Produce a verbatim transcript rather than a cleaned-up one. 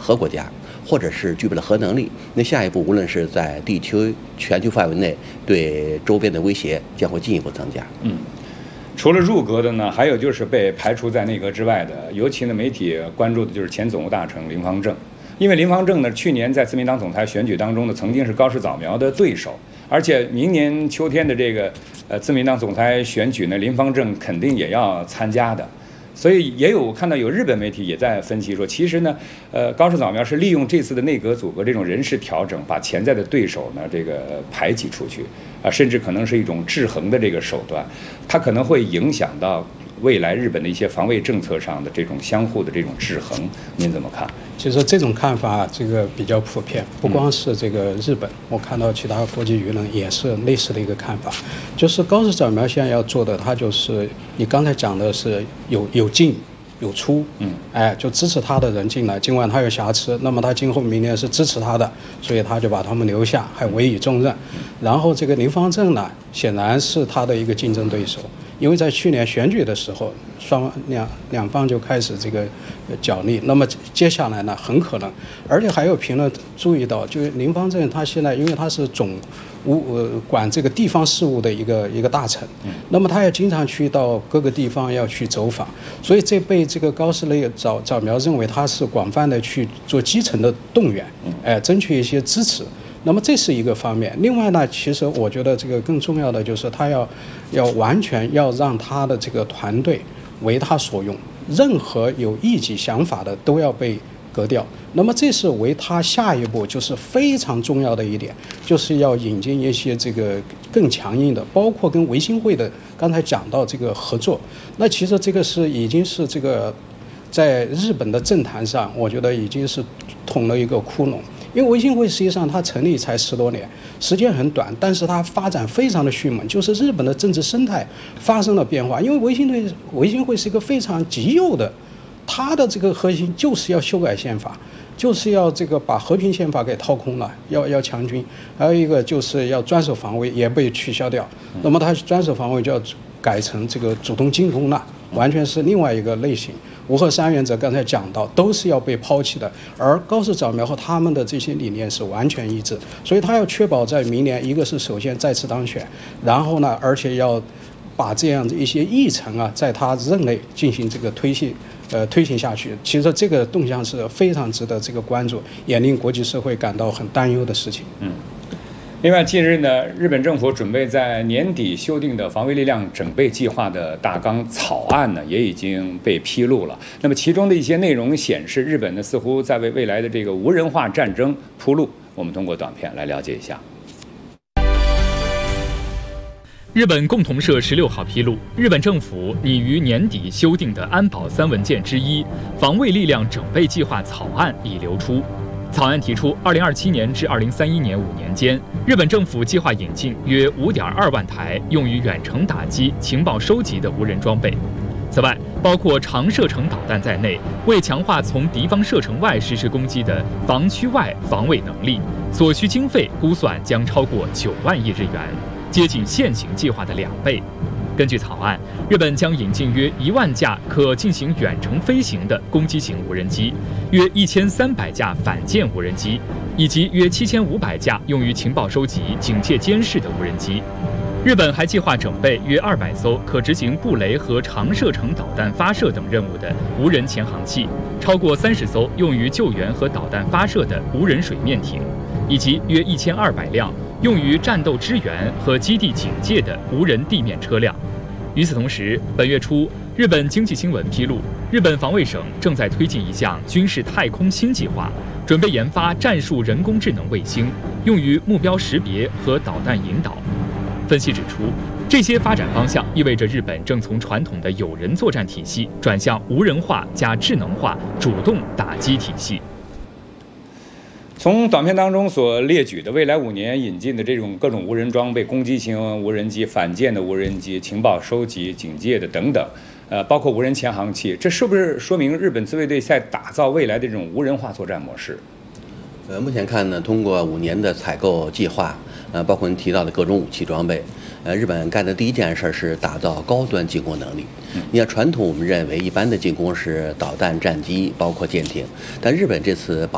核国家，或者是具备了核能力，那下一步无论是在地球、全球范围内对周边的威胁将会进一步增加。 嗯。除了入阁的呢，还有就是被排除在内阁之外的，尤其呢媒体关注的就是前总务大臣林方正，因为林方正呢去年在自民党总裁选举当中呢，曾经是高市早苗的对手，而且明年秋天的这个呃自民党总裁选举呢，林方正肯定也要参加的。所以也有看到有日本媒体也在分析说，其实呢，呃，高市早苗是利用这次的内阁组阁这种人事调整，把潜在的对手呢这个排挤出去，啊，甚至可能是一种制衡的这个手段，它可能会影响到未来日本的一些防卫政策上的这种相互的这种制衡，您怎么看？ 其实这种看法这个比较普遍，不光是这个日本，我看到其他国际舆论也是类似的一个看法，就是高市早苗现在要做的，他就是你刚才讲的是有有进有出，嗯，哎，就支持他的人进来，尽管他有瑕疵，那么他今后明年是支持他的，所以他就把他们留下，还委以重任。然后这个林方正呢，显然是他的一个竞争对手。因为在去年选举的时候，双两两方就开始这个角力。那么接下来呢，很可能，而且还有评论注意到，就是林方正他现在，因为他是总务呃管这个地方事务的一个一个大臣，那么他也经常去到各个地方要去走访，所以这被这个高市内早早苗认为他是广泛的去做基层的动员，哎，争取一些支持。那么这是一个方面，另外呢，其实我觉得这个更重要的就是他要要完全要让他的这个团队为他所用，任何有异己想法的都要被革掉。那么这是为他下一步就是非常重要的一点，就是要引进一些这个更强硬的，包括跟维新会的刚才讲到这个合作。那其实这个是已经是这个在日本的政坛上，我觉得已经是捅了一个窟窿。因为维新会实际上它成立才十多年，时间很短，但是它发展非常的迅猛，就是日本的政治生态发生了变化。因为维新会维新会是一个非常极右的，它的这个核心就是要修改宪法，就是要这个把和平宪法给掏空了，要要强军，还有一个就是要专守防卫也被取消掉。那么它专守防卫就要改成这个主动进攻了，完全是另外一个类型。五和三原则刚才讲到都是要被抛弃的，而高市早苗和他们的这些理念是完全一致，所以他要确保在明年，一个是首先再次当选，然后呢，而且要把这样的一些议程啊，在他任内进行这个推行，呃，推行下去。其实这个动向是非常值得这个关注，也令国际社会感到很担忧的事情。 嗯。另外，近日呢，日本政府准备在年底修订的防卫力量整备计划的大纲草案呢，也已经被披露了。那么，其中的一些内容显示，日本呢似乎在为未来的这个无人化战争铺路。我们通过短片来了解一下。 日本共同社十六号披露，日本政府拟于年底修订的安保三文件之一《防卫力量整备计划》草案已流出。草案提出，二零二七年至二零三一年五年间，日本政府计划引进约五点二万台用于远程打击、情报收集的无人装备。此外，包括长射程导弹在内，为强化从敌方射程外实施攻击的防区外防卫能力，所需经费估算将超过九万亿日元，接近现行计划的两倍。根据草案，日本将引进约一万架可进行远程飞行的攻击型无人机，约一千三百架反舰无人机，以及约七千五百架用于情报收集、警戒监视的无人机。日本还计划整备约二百艘可执行布雷和长射程导弹发射等任务的无人潜航器，超过三十艘用于救援和导弹发射的无人水面艇，以及约一千二百辆用于战斗支援和基地警戒的无人地面车辆。与此同时，本月初，日本经济新闻披露，日本防卫省正在推进一项军事太空新计划，准备研发战术人工智能卫星，用于目标识别和导弹引导。分析指出，这些发展方向意味着日本正从传统的有人作战体系转向无人化加智能化主动打击体系。 从短片当中所列举的未来五年引进的这种各种无人装备、攻击型无人机、反舰的无人机、情报收集、警戒的等等，呃，包括无人潜航器，这是不是说明日本自卫队在打造未来的这种无人化作战模式？ 呃，目前看呢，通过五年的采购计划，呃，包括您提到的各种武器装备，呃，日本干的第一件事是打造高端进攻能力。你看，传统我们认为一般的进攻是导弹、战机，包括舰艇，但日本这次把